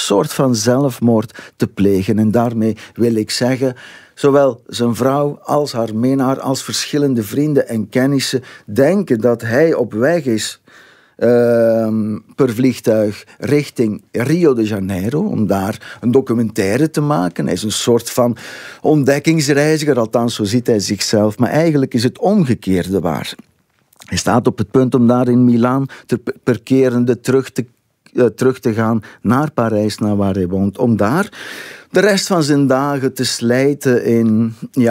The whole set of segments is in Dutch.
soort van zelfmoord te plegen. En daarmee wil ik zeggen, zowel zijn vrouw als haar minnaar, als verschillende vrienden en kennissen denken dat hij op weg is per vliegtuig richting Rio de Janeiro om daar een documentaire te maken. Hij is een soort van ontdekkingsreiziger, althans zo ziet hij zichzelf. Maar eigenlijk is het omgekeerde waar. Hij staat op het punt om daar in Milaan per kerende terug te gaan naar Parijs, naar waar hij woont, om daar de rest van zijn dagen te slijten in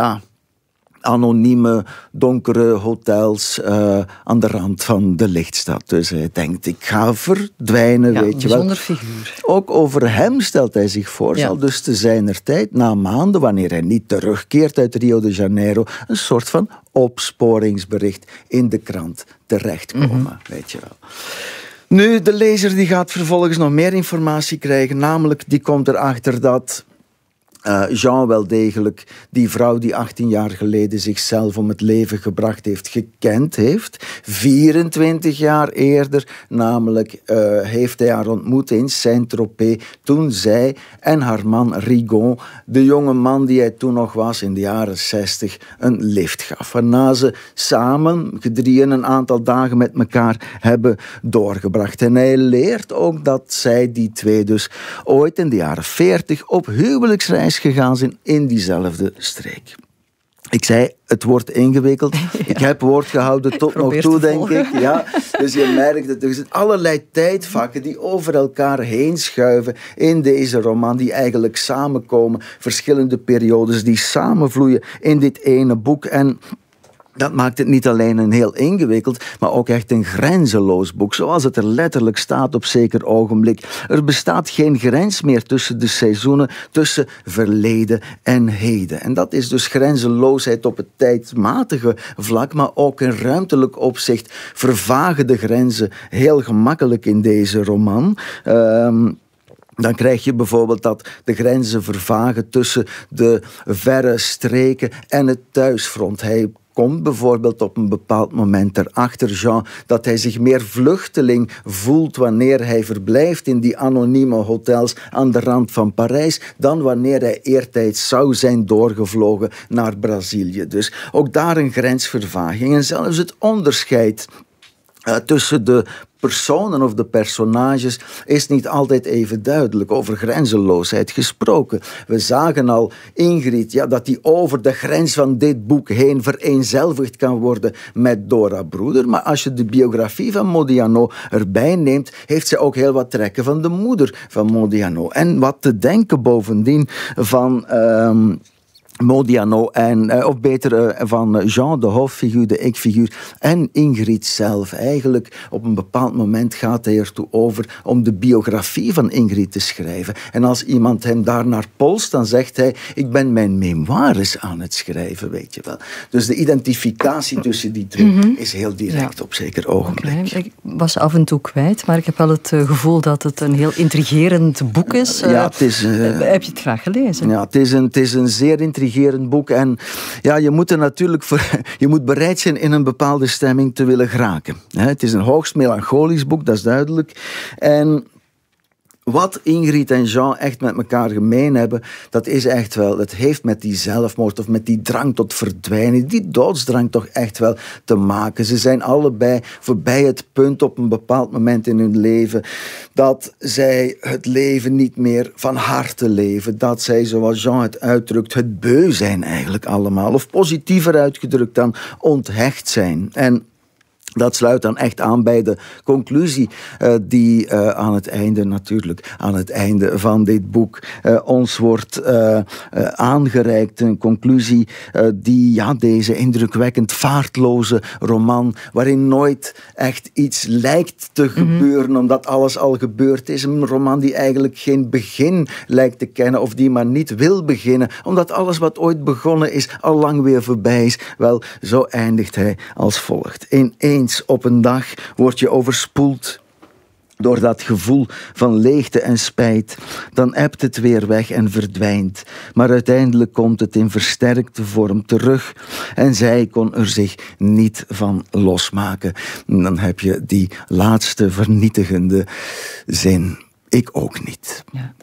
anonieme, donkere hotels aan de rand van de lichtstad. Dus hij denkt, ik ga verdwijnen, weet je wel. Bijzonder figuur. Ook over hem stelt hij zich voor, zal dus te zijnertijd, na maanden, wanneer hij niet terugkeert uit Rio de Janeiro, een soort van opsporingsbericht in de krant terechtkomen, weet je wel. Nu, de lezer die gaat vervolgens nog meer informatie krijgen, namelijk die komt erachter dat Jean wel degelijk die vrouw die 18 jaar geleden zichzelf om het leven gebracht heeft, gekend heeft. 24 jaar eerder, namelijk heeft hij haar ontmoet in Saint-Tropez, toen zij en haar man Rigon, de jonge man die hij toen nog was in de jaren 60, een lift gaf. Waarna ze samen, gedrieën, een aantal dagen met elkaar hebben doorgebracht. En hij leert ook dat zij, die twee dus, ooit in de jaren 40 op huwelijksreis gegaan zijn in diezelfde streek. Ik zei, het wordt ingewikkeld. Ja. Ik heb woord gehouden tot nog toe, denk ik. Ja, dus je merkt dat er zijn allerlei tijdvakken die over elkaar heen schuiven in deze roman, die eigenlijk samenkomen. Verschillende periodes die samenvloeien in dit ene boek. En dat maakt het niet alleen een heel ingewikkeld, maar ook echt een grenzeloos boek, zoals het er letterlijk staat op zeker ogenblik. Er bestaat geen grens meer tussen de seizoenen, tussen verleden en heden. En dat is dus grenzeloosheid op het tijdmatige vlak, maar ook in ruimtelijk opzicht vervagen de grenzen heel gemakkelijk in deze roman. Dan krijg je bijvoorbeeld dat de grenzen vervagen tussen de verre streken en het thuisfront. Hij komt bijvoorbeeld op een bepaald moment erachter, Jean, dat hij zich meer vluchteling voelt wanneer hij verblijft in die anonieme hotels aan de rand van Parijs, dan wanneer hij eertijds zou zijn doorgevlogen naar Brazilië. Dus ook daar een grensvervaging. En zelfs het onderscheid tussen de personen of de personages is niet altijd even duidelijk. Over grenzeloosheid gesproken. We zagen al Ingrid, dat die over de grens van dit boek heen vereenzelvigd kan worden met Dora Broeder. Maar als je de biografie van Modiano erbij neemt, heeft ze ook heel wat trekken van de moeder van Modiano. En wat te denken bovendien van Modiano of beter van Jean, de hoofdfiguur, de ik-figuur, en Ingrid zelf. Eigenlijk op een bepaald moment gaat hij ertoe over om de biografie van Ingrid te schrijven. En als iemand hem daarnaar polst, dan zegt hij, ik ben mijn memoires aan het schrijven, weet je wel. Dus de identificatie tussen die twee is heel direct op zeker ogenblik. Okay. Ik was af en toe kwijt, maar ik heb wel het gevoel dat het een heel intrigerend boek is. Het is heb je het graag gelezen? Ja, het is een zeer intrigerend boek. En ja, je moet er natuurlijk je moet bereid zijn in een bepaalde stemming te willen geraken. Het is een hoogst melancholisch boek, dat is duidelijk. En wat Ingrid en Jean echt met elkaar gemeen hebben, dat is echt wel, het heeft met die zelfmoord of met die drang tot verdwijnen, die doodsdrang toch echt wel te maken. Ze zijn allebei voorbij het punt op een bepaald moment in hun leven dat zij het leven niet meer van harte leven. Dat zij, zoals Jean het uitdrukt, het beu zijn eigenlijk allemaal. Of positiever uitgedrukt dan onthecht zijn. En dat sluit dan echt aan bij de conclusie die aan het einde van dit boek ons wordt aangereikt. Een conclusie die deze indrukwekkend vaartloze roman, waarin nooit echt iets lijkt te gebeuren, omdat alles al gebeurd is. Een roman die eigenlijk geen begin lijkt te kennen, of die maar niet wil beginnen, omdat alles wat ooit begonnen is al lang weer voorbij is. Wel, zo eindigt hij als volgt. Ineens op een dag word je overspoeld door dat gevoel van leegte en spijt. Dan ebt het weer weg en verdwijnt. Maar uiteindelijk komt het in versterkte vorm terug. En zij kon er zich niet van losmaken. En dan heb je die laatste vernietigende zin. Ik ook niet. Ja.